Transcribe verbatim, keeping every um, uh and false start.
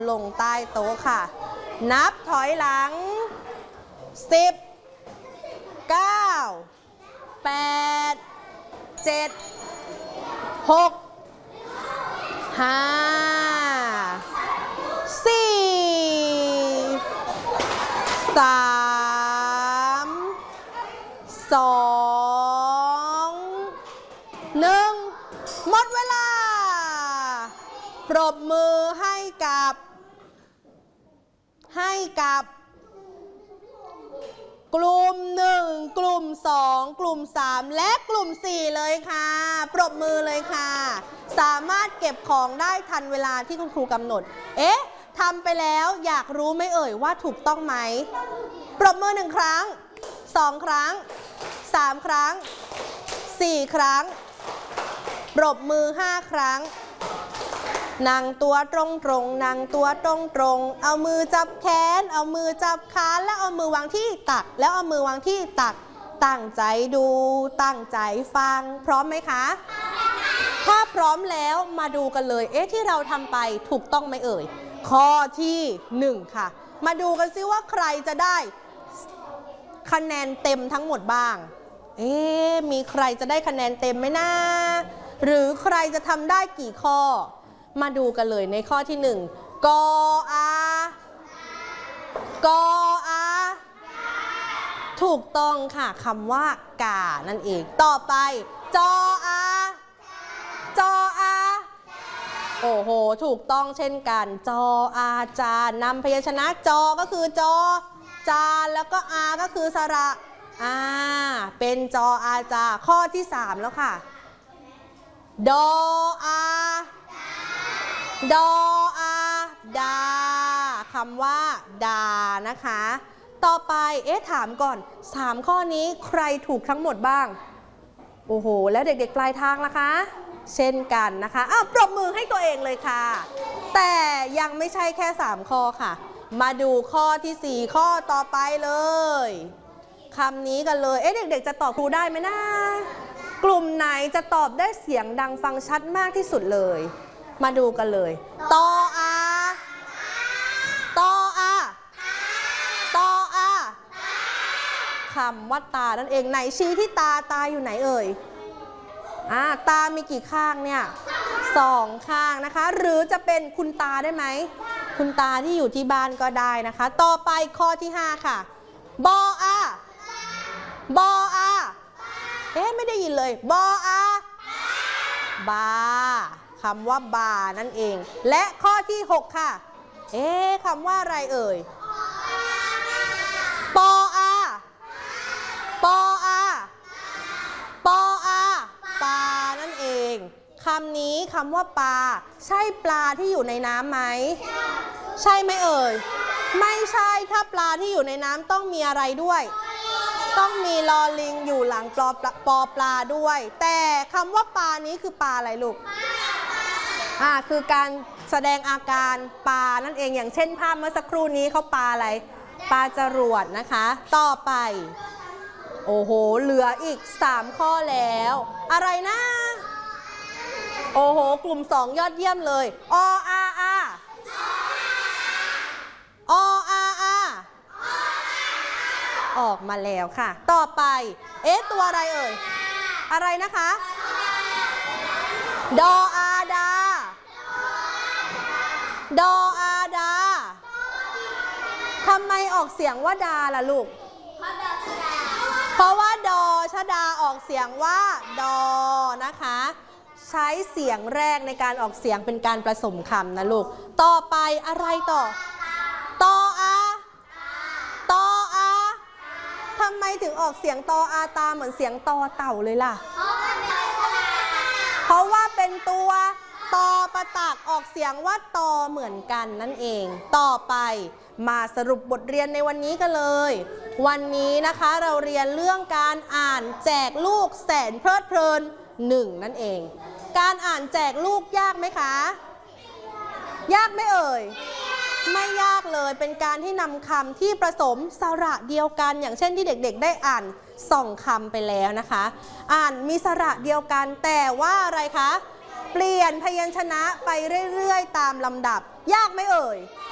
ลงใต้โต๊ะค่ะนับถอยหลังสิบ เก้า แปด เจ็ด หก ห้า สี่ สาม สอง หนึ่งหมดเวลาปรบมือให้กับให้กับกลุ่มหนึ่งกลุ่มสองกลุ่มสามและกลุ่มสี่เลยค่ะปรบมือเลยค่ะสามารถเก็บของได้ทันเวลาที่คุณครูกำหนดเอ๊ะทำไปแล้วอยากรู้ไหมเอ่ยว่าถูกต้องไหมปรบมือหนึ่งครั้งสองครั้งสามครั้งสี่ครั้งปรบมือห้าครั้งนั่งตัวตรงตรงนั่งตัวตรงตรงเอามือจับแขนเอามือจับขาแล้วเอามือวางที่ตักแล้วเอามือวางที่ตักตั้งใจดูตั้งใจฟังพร้อมไหมคะถ้าพร้อมแล้วมาดูกันเลยเอ๊ะที่เราทำไปถูกต้องไหมเอ่ยข้อที่หนึ่งค่ะมาดูกันซิว่าใครจะได้คะแนนเต็มทั้งหมดบ้างเอ๊ะมีใครจะได้คะแนนเต็มไหมนะหรือใครจะทำได้กี่ข้อมาดูกันเลยในข้อที่หนึ่งกออากออาถูกต้องค่ะคำว่ากานั่นเองต่อไปจออาจออาโอ้โหถูกต้องเช่นกันจออาจานำพยัญชนะจอก็คือจอจานแล้วก็อาก็คือสระอาเป็นจออาจาข้อที่สามแล้วค่ะดออาดออาดาคำว่าดานะคะต่อไปเอ๊ะถามก่อนสามข้อนี้ใครถูกทั้งหมดบ้างโอ้โหแล้วเด็กๆปลายทางล่ะคะเช่นกันนะคะอ้าวปรบมือให้ตัวเองเลยค่ะแต่ยังไม่ใช่แค่สามข้อค่ะมาดูข้อที่สี่ข้อต่อไปเลยคำนี้กันเลยเอ๊ะเด็กๆจะตอบครูได้ไหมนะกลุ่มไหนจะตอบได้เสียงดังฟังชัดมากที่สุดเลยมาดูกันเลยตออาตออาตออาคำว่าตานั่นเองไหนชี้ที่ตาตาอยู่ไหนเอ่ยอ่าตามีกี่ข้างเนี่ยสองข้างนะคะหรือจะเป็นคุณตาได้ไหมคุณตาที่อยู่ที่บ้านก็ได้นะคะต่อไปข้อที่ห้าค่ะบออาบออาเอ๊ะไม่ได้ยินเลยบออาบาคำว่าบานั่นเองและข้อที่หกค่ะเอ๊ะคำว่าอะไรเอ่ยปออาปออาปออาปลานั่นเองคำนี้คำว่าปลาใช่ปลาที่อยู่ในน้ำไหมใช่ไหมเอ่ยไม่ใช่ถ้าปลาที่อยู่ในน้ำต้องมีอะไรด้วยต้องมีลอลิงอยู่หลังปอปอปลาด้วยแต่คำว่าปลานี้คือปลาอะไรลูกอ่าคือการแสดงอาการปลานั่นเองอย่างเช่นภาพเมื่อสักครู่นี้เขาปลาอะไรปลาจรวดนะคะต่อไปโอ้โหเหลืออีกสามข้อแล้วอะไรนะโอ้โหกลุ่มสองยอดเยี่ยมเลยออาอาออาอาออกมาแล้วค่ะต่อไปเอ๊ะตัวอะไรเอ่ยอะไรนะคะดออาดาดออาดาทำไมออกเสียงว่าดาล่ะลูกเพราะว่าดอชดาออกเสียงว่าดอนะคะใช้เสียงแรกในการออกเสียงเป็นการผสมคำนะลูกต่อไปอะไรต่อตออาตออาทำไมถึงออกเสียงตออาตาเหมือนเสียงตอเต่าเลยล่ะเพราะว่าเป็นตัวตอประตักออกเสียงว่าตอเหมือนกันนั่นเองต่อไปมาสรุปบทเรียนในวันนี้กันเลยวันนี้นะคะเราเรียนเรื่องการอ่านแจกลูกแสนเพลิดเพลินหนึ่งนั่นเองการอ่านแจกลูกยากไหมคะยากไหมเอ่ยไม่ยากเลยเป็นการที่นำคำที่ผสมสระเดียวกันอย่างเช่นที่เด็กๆได้อ่านสองคำไปแล้วนะคะอ่านมีสระเดียวกันแต่ว่าอะไรคะเปลี่ยนพยัญชนะไปเรื่อยๆตามลำดับยากไหมเอ่ย